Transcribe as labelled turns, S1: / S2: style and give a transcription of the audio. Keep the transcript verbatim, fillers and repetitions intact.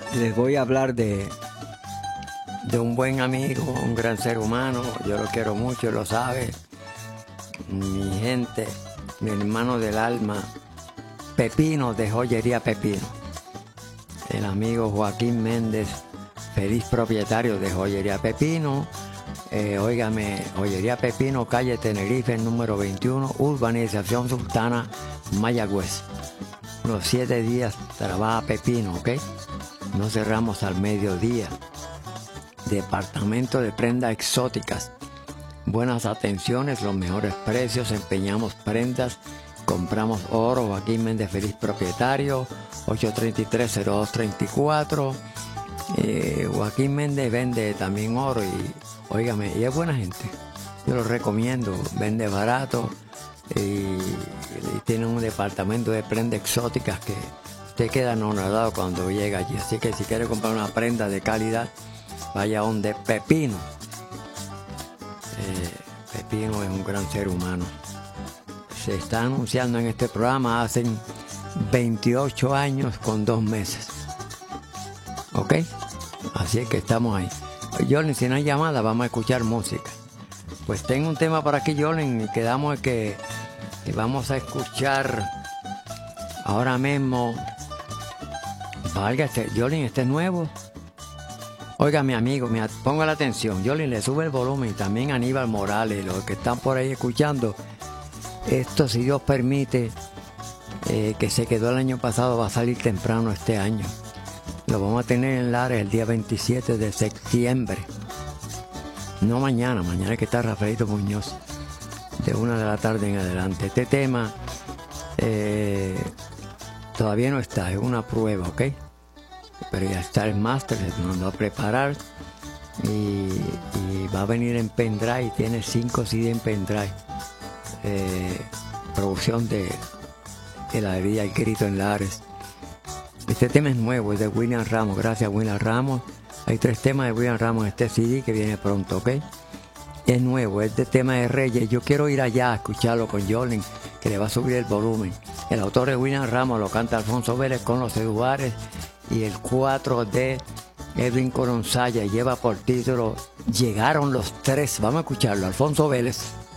S1: les voy a hablar de, de un buen amigo, un gran ser humano. Yo lo quiero mucho, lo sabe. Mi gente, mi hermano del alma, Pepino de Joyería Pepino. El amigo Joaquín Méndez, feliz propietario de Joyería Pepino. Eh, óigame, Joyería Pepino, calle Tenerife, número veintiuno, urbanización Sultana, Mayagüez. Los siete días trabaja Pepino, ¿ok? No cerramos al mediodía. Departamento de prendas exóticas. Buenas atenciones, los mejores precios, empeñamos prendas, compramos oro. Joaquín Méndez, feliz propietario, ocho tres tres, cero dos tres cuatro. Eh, Joaquín Méndez vende también oro y, óigame, y es buena gente. Yo lo recomiendo, vende barato y, y tiene un departamento de prendas exóticas que usted queda anonadado cuando llega allí. Así que si quiere comprar una prenda de calidad, vaya donde Pepino. Eh, Pepino es un gran ser humano. Se está anunciando en este programa hace veintiocho años con dos meses. ¿Ok? Así es que estamos ahí. Jolin, si no hay llamada, vamos a escuchar música. Pues tengo un tema por aquí, Jolin, y quedamos en que, que vamos a escuchar ahora mismo. Valga, este, Jolin, este es nuevo. Oiga, mi amigo, me ponga la atención. Jolin, le sube el volumen. También Aníbal Morales, los que están por ahí escuchando. Esto, si Dios permite, eh, que se quedó el año pasado, va a salir temprano este año. Lo vamos a tener en Lares el día veintisiete de septiembre. No mañana, mañana es que está Rafaelito Muñoz, de una de la tarde en adelante. Este tema eh, todavía no está, es una prueba, ¿ok? Pero ya está el máster, se mandó a preparar y, y va a venir en pendrive, tiene cinco C D en pendrive. Eh, producción de heladería El Grito en Lares. Este tema es nuevo, es de William Ramos. Gracias, William Ramos. Hay tres temas de William Ramos en este C D que viene pronto, ¿ok? Es nuevo, es de tema de Reyes. Yo quiero ir allá a escucharlo con Jolin, que le va a subir el volumen. El autor es William Ramos, lo canta Alfonso Vélez con los Eduardes, y el cuatro de Edwin Coronzaya lleva por título Llegaron los Tres. Vamos a escucharlo, Alfonso Vélez.